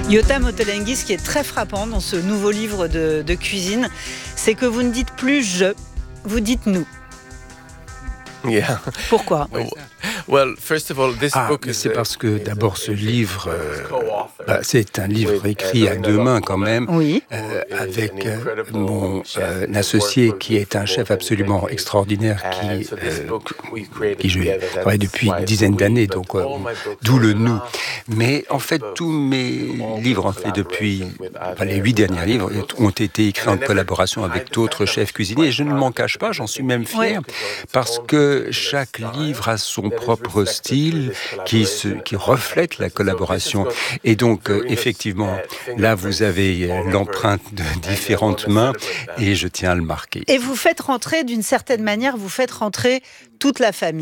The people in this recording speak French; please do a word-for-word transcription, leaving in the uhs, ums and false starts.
Yotam Ottolenghi, ce qui est très frappant dans ce nouveau livre de, de cuisine, c'est que vous ne dites plus « je », vous dites « nous ». Yeah. Pourquoi? Well, first of all, this Ah, book is c'est parce que d'abord ce livre, euh, bah, c'est un livre écrit à deux mains quand même, Oui. euh, avec euh, mon euh, associé qui est un chef absolument extraordinaire qui, euh, qui je travaille depuis une dizaine d'années, donc euh, d'où le nous. Mais en fait, tous mes livres, en fait, depuis enfin, les huit derniers livres, ont été écrits en collaboration avec d'autres chefs cuisiniers. Et je ne m'en cache pas, j'en suis même fier, parce que chaque livre a son propre style qui, se, qui reflète la collaboration. Et donc, euh, effectivement, là, vous avez euh, l'empreinte de différentes mains et je tiens à le marquer. Et vous faites rentrer, d'une certaine manière, vous faites rentrer toute la famille.